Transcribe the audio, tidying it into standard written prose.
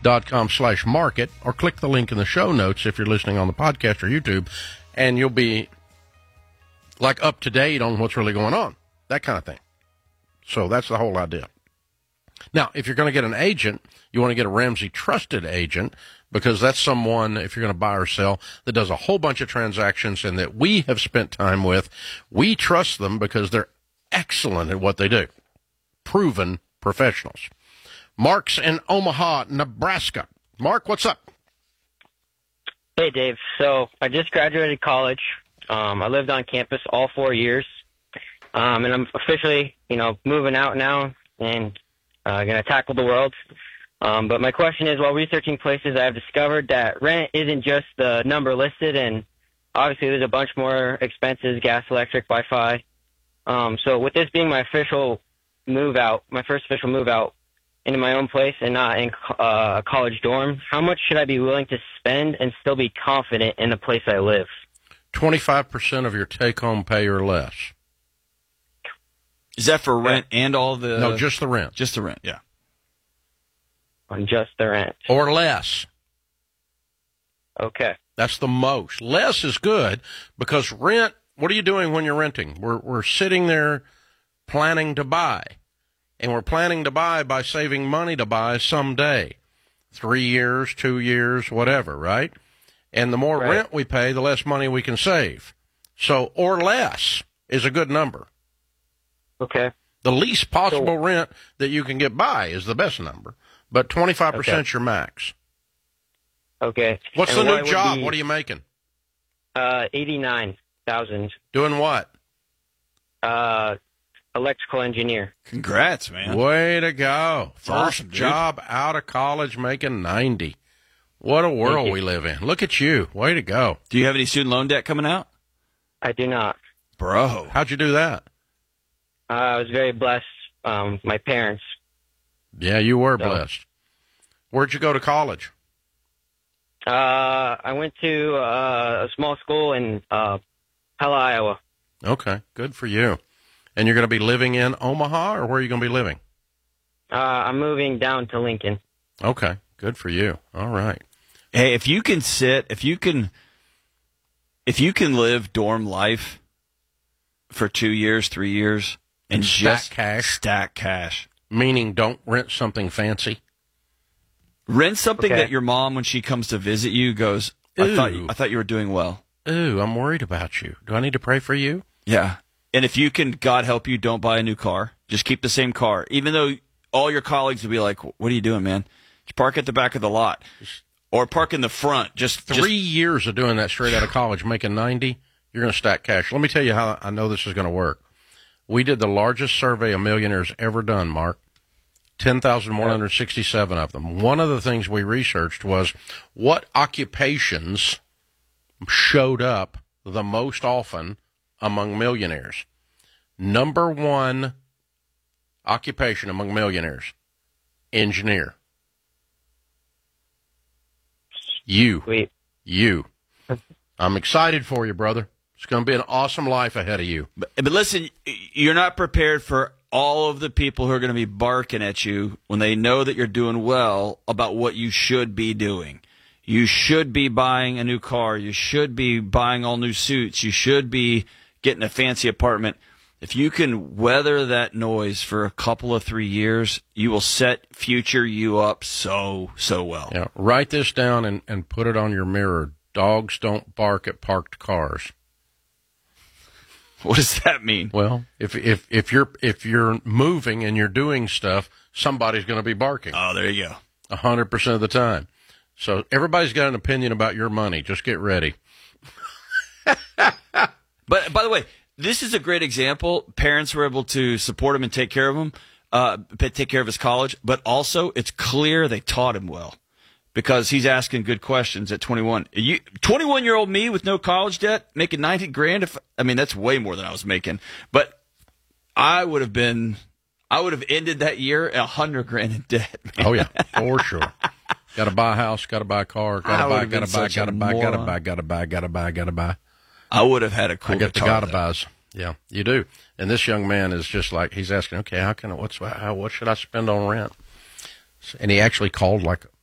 market, or click the link in the show notes if you're listening on the podcast or YouTube, and you'll be like up to date on what's really going on, that kind of thing. So that's the whole idea. Now, if you're going to get an agent, you want to get a Ramsey trusted agent, because that's someone, if you're going to buy or sell, that does a whole bunch of transactions and that we have spent time with. We trust them because they're excellent at what they do. Proven professionals. Mark's in Omaha, Nebraska. Mark, what's up? Hey, Dave. So I just graduated college. I lived on campus all 4 years, and I'm officially, moving out now and going to tackle the world. But my question is, while researching places, I have discovered that rent isn't just the number listed, and obviously there's a bunch more expenses: gas, electric, Wi-Fi. So with this being my official move out, my first official move out into my own place and not in a college dorm, how much should I be willing to spend and still be confident in the place I live? 25% of your take-home pay or less. Is that for rent and all the... No, just the rent. Just the rent, yeah. On just the rent. Or less. Okay. That's the most. Less is good, because rent, what are you doing when you're renting? We're sitting there planning to buy. And we're planning to buy by saving money to buy someday. 3 years, 2 years, whatever, right? And the more rent we pay, the less money we can save. So, or less is a good number. Okay. The least possible rent that you can get by is the best number. But 25% is your max. Okay. What's the new job? What are you making? $89,000. Doing what? Electrical engineer. Congrats, man. Way to go. First awesome, job out of college making 90. What a world we live in. Look at you. Way to go. Do you have any student loan debt coming out? I do not. Bro. How'd you do that? I was very blessed. My parents. Yeah, you were blessed. Where'd you go to college? I went to a small school in Pella, Iowa. Okay, good for you. And you're going to be living in Omaha, or where are you going to be living? I'm moving down to Lincoln. Okay, good for you. All right. Hey, if you can live dorm life for 2 years, 3 years, and just stack cash. Meaning don't rent something fancy? Rent something that your mom, when she comes to visit you, goes, I thought you were doing well. Ooh, I'm worried about you. Do I need to pray for you? Yeah. And if you can, God help you, don't buy a new car. Just keep the same car. Even though all your colleagues will be like, what are you doing, man? Just park at the back of the lot. Or park in the front. Just 3 years of doing that straight out of college, making 90, you're going to stack cash. Let me tell you how I know this is going to work. We did the largest survey of millionaires ever done, Mark. 10,167 of them. One of the things we researched was what occupations showed up the most often among millionaires. Number one occupation among millionaires, engineer. You. I'm excited for you, brother. It's going to be an awesome life ahead of you. But listen, you're not prepared for all of the people who are going to be barking at you when they know that you're doing well about what you should be doing. You should be buying a new car. You should be buying all new suits. You should be getting a fancy apartment. If you can weather that noise for a couple of 3 years, you will set future you up so well. Yeah, write this down and put it on your mirror. Dogs don't bark at parked cars. What does that mean? Well, if you're moving and you're doing stuff, somebody's going to be barking. Oh, there you go. 100% of the time. So everybody's got an opinion about your money. Just get ready. But by the way, this is a great example. Parents were able to support him and take care of him, take care of his college. But also, it's clear they taught him well because he's asking good questions at 21. 21-year-old me with no college debt, making $90,000. That's way more than I was making. But I would have ended that year $100,000 in debt. Man. Oh yeah, for sure. Got to buy a house. Got to buy a car. Got to buy. I would have had a cool. I get the gotta buys. Yeah, you do. And this young man is just like, he's asking, okay, what should I spend on rent? And he actually called like